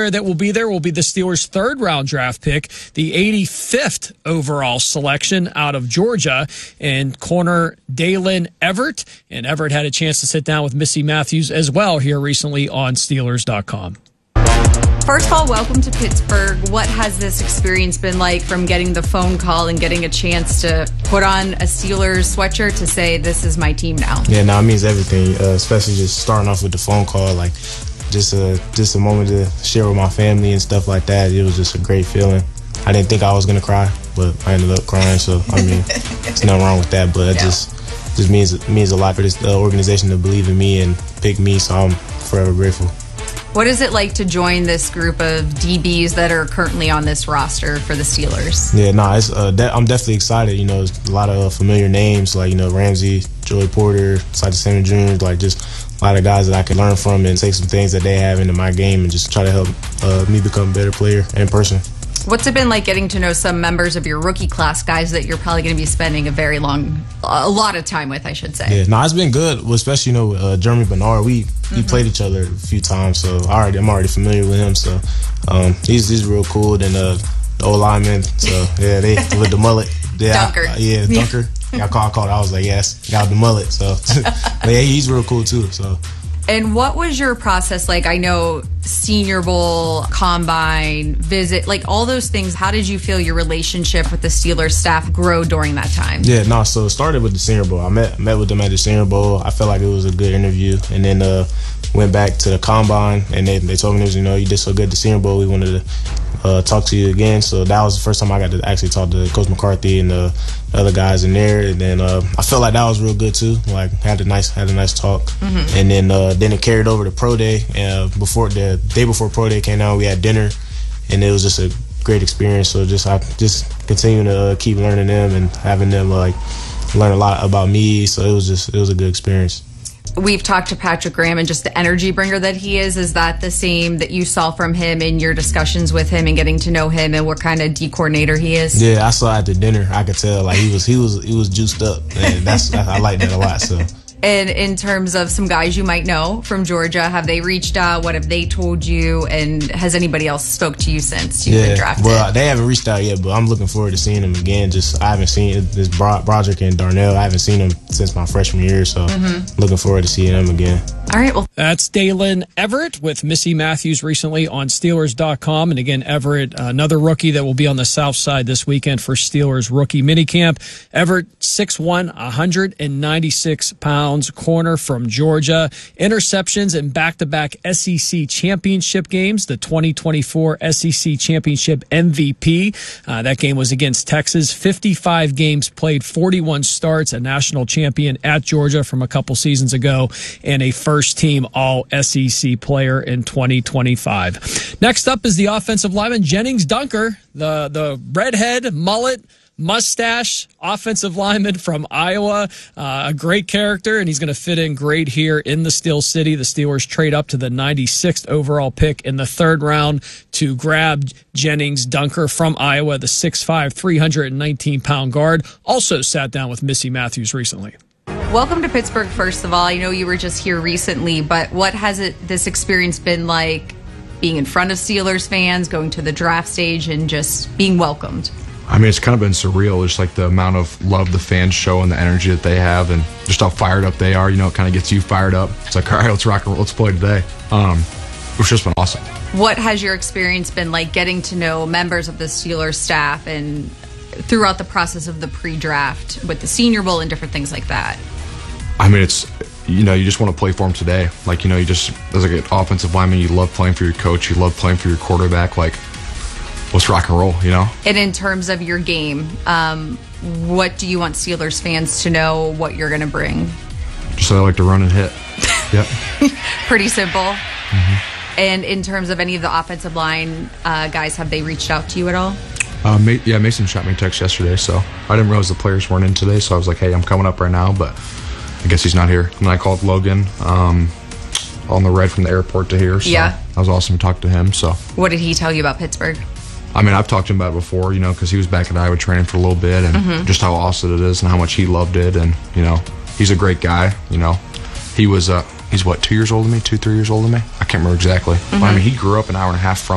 player that will be there will be the Steelers' third-round draft pick, the 85th overall selection out of Georgia, and corner Daylen Everett. And Everett had a chance to sit down with Missy Matthews as well here recently on Steelers.com. First of all, welcome to Pittsburgh. What has this experience been like from getting the phone call and getting a chance to put on a Steelers sweatshirt to say, this is my team now? Yeah, no, it means everything, especially just starting off with the phone call. Like, just a moment to share with my family and stuff like that. It was just a great feeling. I didn't think I was going to cry, but I ended up crying. So, I mean, there's nothing wrong with that. But it just means a lot for this organization to believe in me and pick me. So I'm forever grateful. What is it like to join this group of DBs that are currently on this roster for the Steelers? Yeah, it's I'm definitely excited. You know, there's a lot of familiar names like, Ramsey, Joey Porter, Sight Samuel Jr., like just a lot of guys that I can learn from and take some things that they have into my game and just try to help me become a better player in person. What's it been like getting to know some members of your rookie class, guys that you're probably going to be spending a lot of time with, I should say? Yeah, it's been good, especially, Jeremy Bernard. We played each other a few times, so I'm already familiar with him. So he's real cool. And the old lineman, so yeah, they with the mullet. Yeah, Dunker. Dunker. Yeah, I called. I was like, yes, got the mullet. So but yeah, he's real cool too. So. And what was your process like? I know Senior Bowl, Combine, visit, like all those things. How did you feel your relationship with the Steelers staff grow during that time? Yeah, so it started with the Senior Bowl. I met with them at the Senior Bowl. I felt like it was a good interview. And then went back to the Combine, and they told me, you did so good at the Senior Bowl. We wanted to talk to you again. So that was the first time I got to actually talk to Coach McCarthy and the other guys in there. And then I felt like that was real good too. Like had a nice talk. Mm-hmm. And then it carried over to Pro Day. Before the day before Pro Day came out, we had dinner, and it was just a great experience. So I just continuing to keep learning them and having them learn a lot about me. So it was a good experience. We've talked to Patrick Graham and just the energy bringer that he is. Is that the same that you saw from him in your discussions with him and getting to know him and what kind of D coordinator he is? Yeah, I saw at the dinner. I could tell like he was juiced up, and I like that a lot. So. And in terms of some guys you might know from Georgia, have they reached out? What have they told you? And has anybody else spoke to you since you've been drafted? Well, they haven't reached out yet, but I'm looking forward to seeing them again. I haven't seen this Broderick and Darnell. I haven't seen them since my freshman year, so looking forward to seeing them again. All right. Well, that's Daylen Everett with Missy Matthews recently on Steelers.com. And again, Everett, another rookie that will be on the South Side this weekend for Steelers rookie minicamp. Everett, 6'1", 196 pounds, corner from Georgia. Interceptions in back-to-back SEC championship games. The 2024 SEC championship MVP. That game was against Texas. 55 games played, 41 starts, a national champion at Georgia from a couple seasons ago, and a first-team All-SEC player in 2025. Next up is the offensive lineman, Jennings Dunker, the redhead, mullet, mustache offensive lineman from Iowa. A great character, and he's going to fit in great here in the Steel City. The Steelers trade up to the 96th overall pick in the third round to grab Jennings Dunker from Iowa, the 6'5", 319-pound guard. Also sat down with Missy Matthews recently. Welcome to Pittsburgh, first of all. I know you were just here recently, but what has this experience been like being in front of Steelers fans, going to the draft stage, and just being welcomed? I mean, it's kind of been surreal, just like the amount of love the fans show and the energy that they have and just how fired up they are. It kind of gets you fired up. It's like, all right, let's rock and roll, let's play today. It's just been awesome. What has your experience been like getting to know members of the Steelers staff and throughout the process of the pre-draft with the Senior Bowl and different things like that? I mean, it's, you just want to play for them today. Like, you just, as like an offensive lineman, you love playing for your coach, you love playing for your quarterback. Like, let's rock and roll, And in terms of your game, what do you want Steelers fans to know what you're going to bring? Just that I like to run and hit. Yep. Pretty simple. Mm-hmm. And in terms of any of the offensive line guys, have they reached out to you at all? Mason shot me a text yesterday, so I didn't realize the players weren't in today, so I was like, hey, I'm coming up right now, but I guess he's not here. And then I called Logan on the ride from the airport to here, so that was awesome to talk to him. So what did he tell you about Pittsburgh? I mean, I've talked to him about it before, because he was back at Iowa training for a little bit, and just how awesome it is and how much he loved it, and, he's a great guy, He was, he's what, 2 years older than me, 3 years older than me? I can't remember exactly. But, I mean, he grew up an hour and a half from